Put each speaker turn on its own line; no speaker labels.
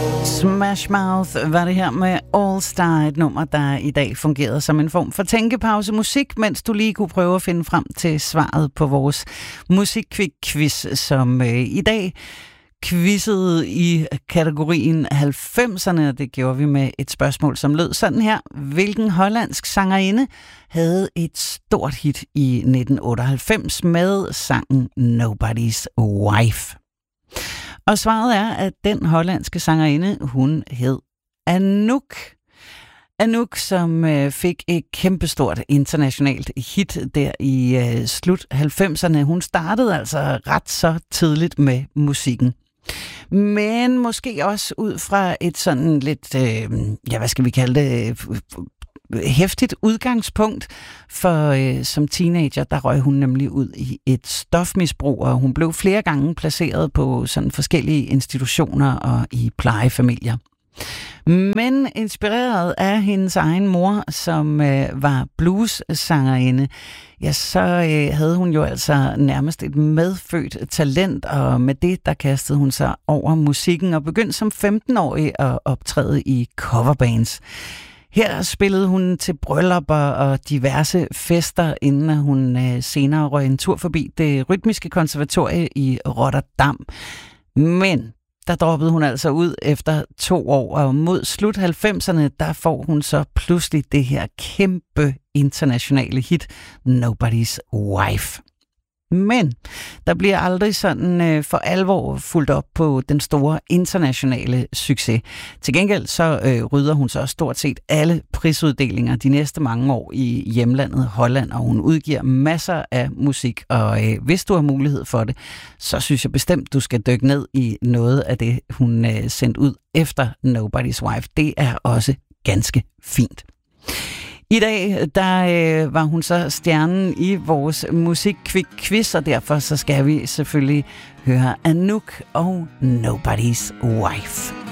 Smash Mouth var det her med All Star, et nummer, der i dag fungerede som en form for tænkepause musik, mens du lige kunne prøve at finde frem til svaret på vores musikquiz, som i dag quizzede i kategorien 90'erne, og det gjorde vi med et spørgsmål, som lød sådan her. Hvilken hollandsk sangerinde havde et stort hit i 1998 med sangen Nobody's Wife? Og svaret er, at den hollandske sangerinde, hun hed Anouk. Anouk, som fik et kæmpestort internationalt hit der i slut 90'erne. Hun startede altså ret så tidligt med musikken. Men måske også ud fra et sådan lidt, hvad skal vi kalde det, heftigt udgangspunkt, for som teenager, der røg hun nemlig ud i et stofmisbrug, og hun blev flere gange placeret på sådan forskellige institutioner og i plejefamilier. Men inspireret af hendes egen mor, som var blues-sangerinde, ja, så havde hun jo altså nærmest et medfødt talent, og med det, der kastede hun sig over musikken og begyndte som 15-årig at optræde i coverbands. Her spillede hun til bryllupper og diverse fester, inden hun senere røg en tur forbi det rytmiske konservatorie i Rotterdam. Men der droppede hun altså ud efter 2 år, og mod slut 90'erne, der får hun så pludselig det her kæmpe internationale hit, Nobody's Wife. Men der bliver aldrig sådan for alvor fulgt op på den store internationale succes. Til gengæld så rydder hun så stort set alle prisuddelinger de næste mange år i hjemlandet Holland, og hun udgiver masser af musik, og hvis du har mulighed for det, så synes jeg bestemt, du skal dykke ned i noget af det, hun sendte ud efter Nobody's Wife. Det er også ganske fint. I dag, der var hun så stjernen i vores musikquiz, og derfor så skal vi selvfølgelig høre Anouk og Nobody's Wife.